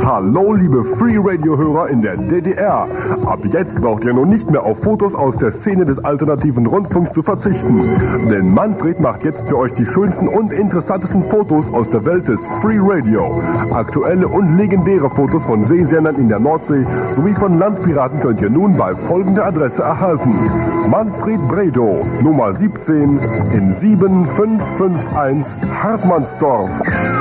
Hallo liebe Free Radio Hörer in der DDR. Ab jetzt braucht ihr nun nicht mehr auf Fotos aus der Szene des alternativen Rundfunks zu verzichten. Denn Manfred macht jetzt für euch die schönsten und interessantesten Fotos aus der Welt des Free Radio. Aktuelle und legendäre Fotos von Seesendern in der Nordsee sowie von Landpiraten könnt ihr nun bei folgender Adresse erhalten. Manfred Bredow, Nummer 17 in 7551 Hartmannsdorf.